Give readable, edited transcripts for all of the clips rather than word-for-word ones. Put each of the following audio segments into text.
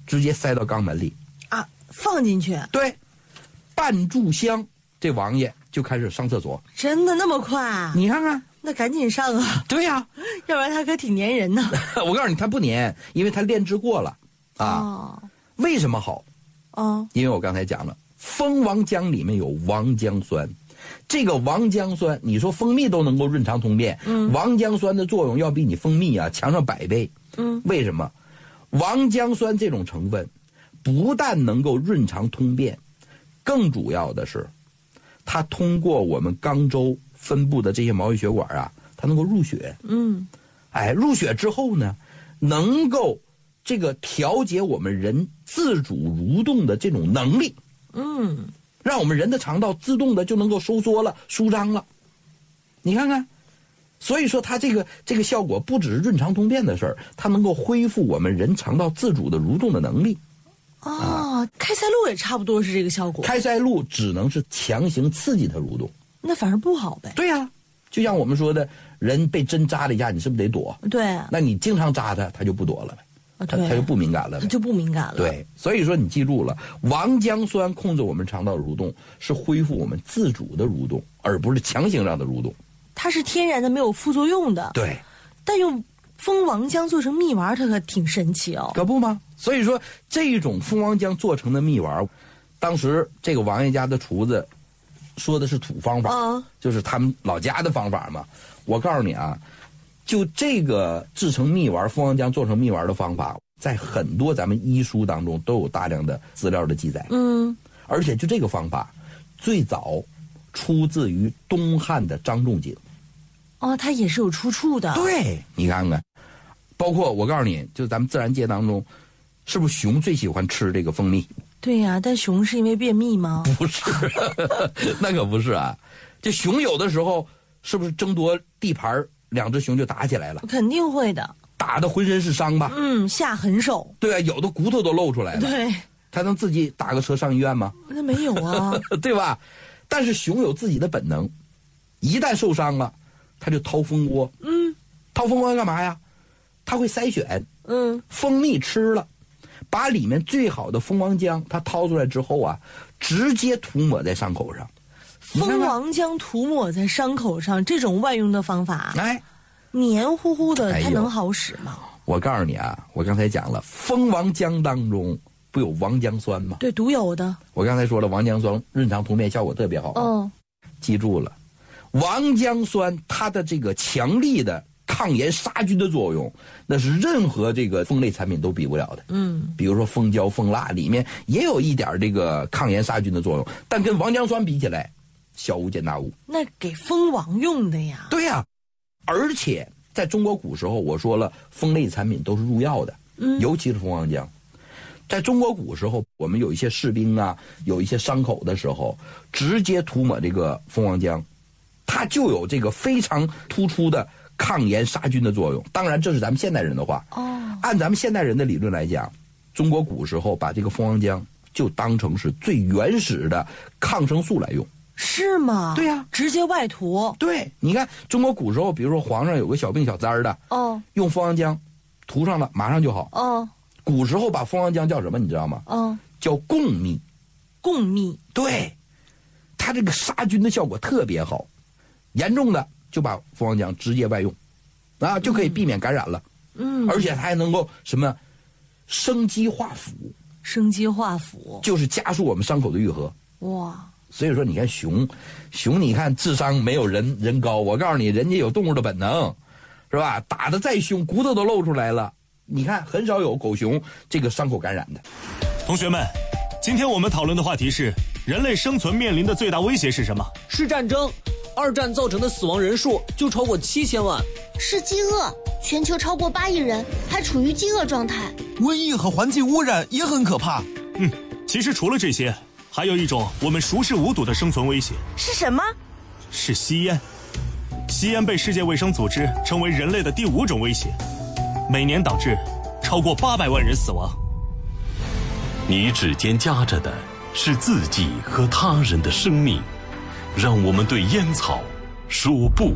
直接塞到肛门里啊，放进去。 对，半炷香，这王爷就开始上厕所。 真的那么快？ 你看看， 那赶紧上啊！ 对呀、 要不然他可挺粘人呢。 我告诉你，他不粘，因为他炼制过了啊。 哦， 为什么好？ 哦， 因为我刚才讲了，蜂王浆里面有王浆酸。这个王浆酸，你说蜂蜜都能够润肠通便，王浆酸的作用要比你蜂蜜啊强上100倍。为什么？王浆酸这种成分不但能够润肠通便，更主要的是它通过我们肛周分布的这些毛细血管啊，它能够入血。入血之后呢，能够这个调节我们人自主蠕动的这种能力。让我们人的肠道自动的就能够收缩了、舒张了。你看看，所以说它这个效果不只是润肠通便的事儿，它能够恢复我们人肠道自主的蠕动的能力。 开塞露也差不多是这个效果。 开塞露只能是强行刺激它蠕动， 那反而不好呗。 对呀、就像我们说的，人被针扎了一下，你是不是得躲？ 对， 那你经常扎它，它就不躲了呗。它就不敏感了呗， 它就不敏感了。 对，所以说你记住了，王浆酸控制我们肠道蠕动，是恢复我们自主的蠕动，而不是强行让它蠕动。 它是天然的，没有副作用的。 对， 但用蜂王浆做成蜜丸，它可挺神奇哦。 可不吗？所以说这种蜂王浆做成的蜜丸，当时这个王爷家的厨子说的是土方法，就是他们老家的方法嘛。我告诉你啊。就这个制成蜜丸，蜂王浆做成蜜丸的方法，在很多咱们医书当中都有大量的资料的记载。而且就这个方法，最早出自于东汉的张仲景。 它也是有出处的。 对，你看看，包括我告诉你，就咱们自然界当中，是不是熊最喜欢吃这个蜂蜜？ 对呀，但熊是因为便秘吗？ 不是，那可不是啊。这熊有的时候是不是争夺地盘？两只熊就打起来了， 肯定会的， 打得浑身是伤吧？ 下狠手。 对啊，有的骨头都露出来了。 对， 他能自己打个车上医院吗？ 那没有啊， 对吧？但是熊有自己的本能，一旦受伤了，他就掏蜂窝。掏蜂窝干嘛呀？他会筛选。蜂蜜吃了，把里面最好的蜂王浆，他掏出来之后啊，直接涂抹在伤口上。 蜂王浆涂抹在伤口上，这种外用的方法，黏糊糊的，它能好使吗？ 我告诉你啊，我刚才讲了，蜂王浆当中不有王浆酸吗？ 对，独有的。 我刚才说了，王浆酸润肠通便效果特别好。记住了，王浆酸它的这个强力的抗炎杀菌的作用，那是任何这个蜂类产品都比不了的。比如说蜂胶、蜂蜡里面也有一点这个抗炎杀菌的作用，但跟王浆酸比起来，小巫见大巫。 那给蜂王用的呀？ 对呀，而且在中国古时候，我说了，蜂类产品都是入药的，尤其是蜂王浆。在中国古时候，我们有一些士兵啊，有一些伤口的时候，直接涂抹这个蜂王浆，它就有这个非常突出的抗炎杀菌的作用。当然，这是咱们现代人的话。按咱们现代人的理论来讲，中国古时候把这个蜂王浆就当成是最原始的抗生素来用。 是吗？ 对呀， 直接外涂。 对，你看中国古时候，比如说皇上有个小病小灾的，用蜂王浆涂上了，马上就好。古时候把蜂王浆叫什么？你知道吗？叫贡蜜。 贡蜜。 对，它这个杀菌的效果特别好，严重的就把蜂王浆直接外用，就可以避免感染了。而且它还能够什么生机化腐。 生机化腐就是加速我们伤口的愈合。 哇！ 所以说，你看熊，你看智商没有人高。我告诉你，人家有动物的本能，是吧？打得再凶，骨头都露出来了。你看，很少有狗熊这个伤口感染的。 同学们，今天我们讨论的话题是：人类生存面临的最大威胁是什么？ 是战争。2战造成的死亡人数就超过7000万。 是饥饿，全球超过8亿人还处于饥饿状态。 瘟疫和环境污染也很可怕。 其实除了这些，还有一种我们熟视无睹的生存威胁。 是什么？ 是吸烟。吸烟被世界卫生组织称为人类的第5种威胁，每年导致超过800万人死亡。 你指尖夹着的是自己和他人的生命，让我们对烟草说不。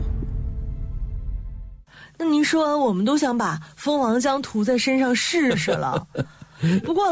那您说，我们都想把蜂王浆涂在身上试试了，不过